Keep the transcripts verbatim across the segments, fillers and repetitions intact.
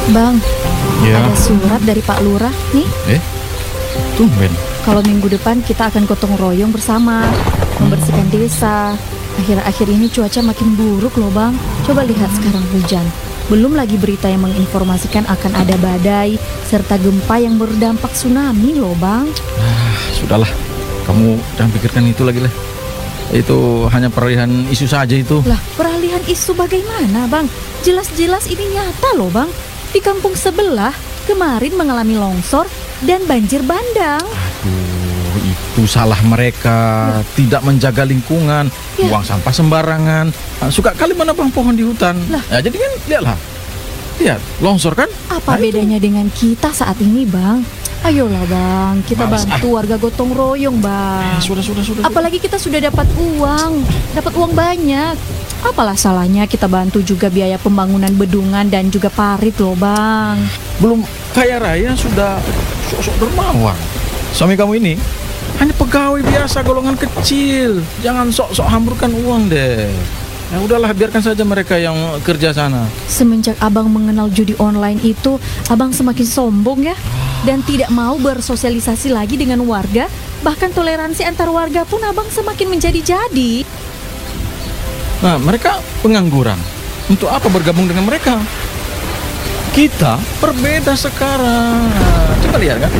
Bang, Ya, ada surat dari Pak Lurah nih. eh, tumben. Kalau minggu depan kita akan gotong royong bersama membersihkan desa. Akhir-akhir ini cuaca makin buruk loh bang. Coba lihat sekarang hujan. Belum lagi berita yang menginformasikan akan ada badai serta gempa yang berdampak tsunami loh bang. Ah, sudahlah, kamu jangan pikirkan itu lagi lah. Itu hanya peralihan isu saja itu. Lah, peralihan isu bagaimana bang? Jelas-jelas ini nyata loh bang. Di kampung sebelah kemarin mengalami longsor dan banjir bandang. Aduh, itu salah mereka. Tidak menjaga lingkungan, Ya. buang sampah sembarangan. Ah, suka kali menebang pohon di hutan. Lah. Ya, jadi kan lihatlah. Lihat, longsor kan? Apa Nah, itu. bedanya dengan kita saat ini bang? Ayolah bang, kita Males, bantu warga gotong royong bang. Ya, sudah, sudah, sudah. Apalagi kita sudah dapat uang, dapat uang banyak. Apalah salahnya kita bantu juga biaya pembangunan bendungan dan juga parit loh bang. Belum kaya raya sudah sok-sok dermawan. Suami kamu ini hanya pegawai biasa golongan kecil. Jangan sok-sok hamburkan uang deh. Ya udahlah, biarkan saja mereka yang kerja sana. Semenjak abang mengenal judi online itu, abang semakin sombong ya. Dan tidak mau bersosialisasi lagi dengan warga. Bahkan toleransi antar warga pun abang semakin menjadi-jadi. Nah, mereka pengangguran. Untuk apa bergabung dengan mereka? Kita berbeda sekarang. Coba lihat kan?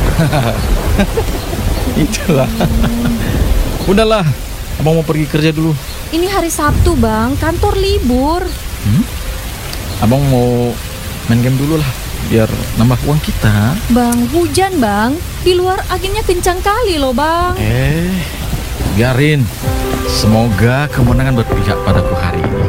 Itulah. Udahlah, abang mau pergi kerja dulu. Ini hari Sabtu bang, kantor libur. Hmm? Abang mau main game dulu lah, biar nambah uang kita. Bang, hujan bang. Di luar anginnya kencang kali loh bang. Eh, biarin. Semoga kemenangan berpihak padaku hari ini.